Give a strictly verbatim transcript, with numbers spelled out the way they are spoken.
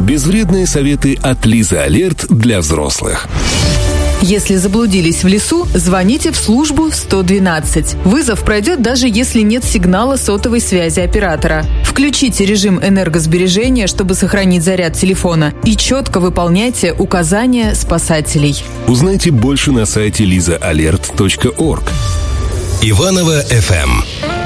Безвредные советы от Лизы Алерт для взрослых. Если заблудились в лесу, звоните в службу сто двенадцать. Вызов пройдет, даже если нет сигнала сотовой связи оператора. Включите режим энергосбережения, чтобы сохранить заряд телефона, и четко выполняйте указания спасателей. Узнайте больше на сайте лиза алерт точка орг. Иваново эф эм.